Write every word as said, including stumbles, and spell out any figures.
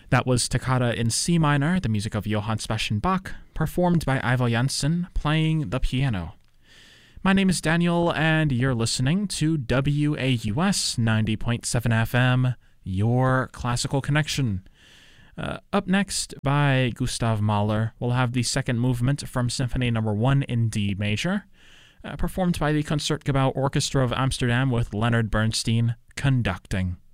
That was Toccata in C minor, the music of Johann Sebastian Bach, performed by Ivo Janssen, playing the piano. My name is Daniel, and you're listening to W A U S ninety point seven F M, Your Classical Connection. Uh, up next, by Gustav Mahler, we'll have the second movement from Symphony Number one in D major, uh, performed by the Concertgebouw Orchestra of Amsterdam with Leonard Bernstein conducting.